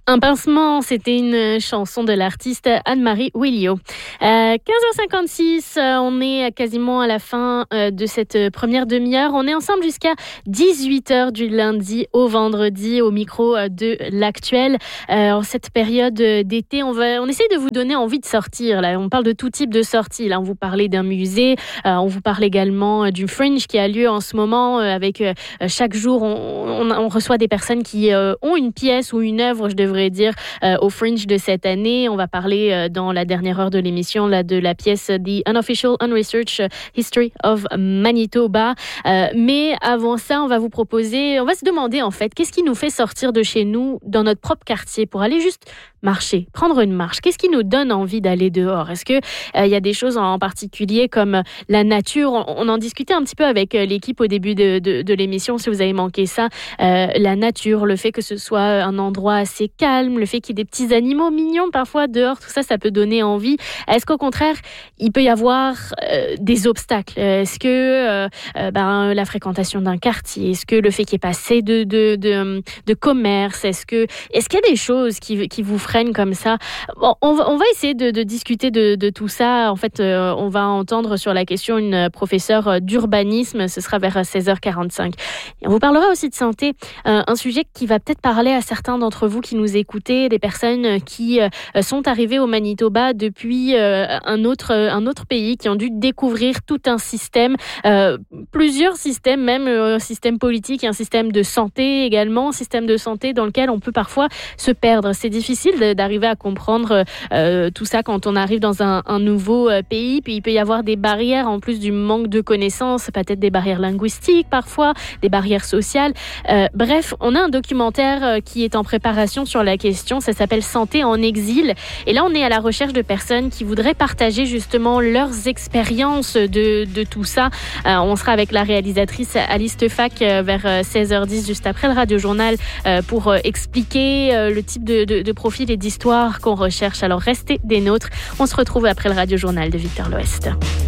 Un pincement, c'était une chanson de l'artiste Anne-Marie Willio. 15h56, on est quasiment à la fin de cette première demi-heure. On est ensemble jusqu'à 18h du lundi au vendredi au micro de l'Actuel. En cette période d'été, on essaye de vous donner envie de sortir. Là, on parle de tout type de sorties. Là, on vous parlait d'un musée, on vous parle également du Fringe qui a lieu en ce moment. Avec chaque jour, on reçoit des personnes qui ont une pièce ou une œuvre, je devrais dire, au Fringe de cette année. On va parler dans la dernière heure de l'émission là, de la pièce The Unofficial Unresearched History of Manitoba. Mais avant ça, on va se demander en fait, qu'est-ce qui nous fait sortir de chez nous dans notre propre quartier pour aller juste marcher, prendre une marche? Qu'est-ce qui nous donne envie d'aller dehors? Est-ce que il y a des choses en particulier comme la nature? On en discutait un petit peu avec l'équipe au début de l'émission, si vous avez manqué ça. La nature, le fait que ce soit un endroit assez calme, le fait qu'il y ait des petits animaux mignons parfois dehors, tout ça, ça peut donner envie. Est-ce qu'au contraire, il peut y avoir des obstacles? Est-ce que la fréquentation d'un quartier, est-ce que le fait qu'il n'y ait pas assez de commerce, est-ce qu'il y a des choses qui vous freinent comme ça? Bon, on va essayer de discuter de tout ça. En fait, on va entendre sur la question une professeure d'urbanisme. Ce sera vers 16h45. Et on vous parlera aussi de santé, un sujet qui va peut-être parler à certains d'entre vous qui nous écoutez, des personnes qui sont arrivées au Manitoba depuis un autre pays, qui ont dû découvrir tout un système, plusieurs systèmes, même un système politique et un système de santé également, un système de santé dans lequel on peut parfois se perdre. C'est difficile d'arriver à comprendre tout ça quand on arrive dans un nouveau pays, puis il peut y avoir des barrières en plus du manque de connaissances, peut-être des barrières linguistiques parfois, des barrières sociales. Bref, on a un documentaire qui est en préparation sur la question, ça s'appelle Santé en exil, et là on est à la recherche de personnes qui voudraient partager justement leurs expériences de tout ça. On sera avec la réalisatrice Alice Tefac vers 16h10 juste après le radiojournal pour expliquer le type de profil et d'histoire qu'on recherche. Alors restez des nôtres, on se retrouve après le radiojournal de Victor l'Ouest.